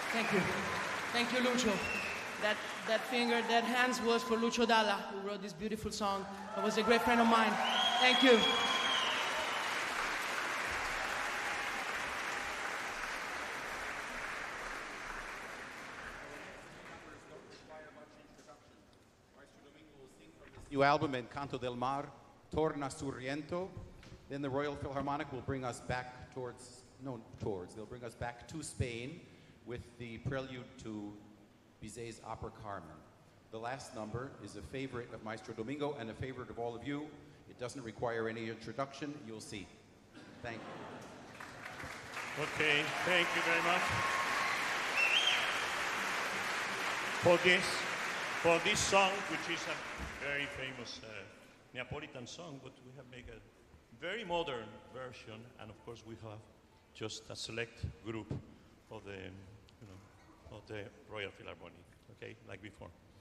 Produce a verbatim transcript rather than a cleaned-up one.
Thank you. Thank you, Lucho. That, that finger, that hands was for Lucho Dalla, who wrote this beautiful song. He was a great friend of mine. Thank you. New album, Encanto del Mar, Torna Surriento. Then the Royal Philharmonic will bring us back towards, no, towards, they'll bring us back to Spain with the prelude to Bizet's opera Carmen. The last number is a favorite of Maestro Domingo and a favorite of all of you. It doesn't require any introduction. You'll see. Thank you. Okay, thank you very much. For this, for this song, which is a very famous uh, Neapolitan song, but we have made a very modern version, and of course we have just a select group of the, you know, of the Royal Philharmonic, okay, like before.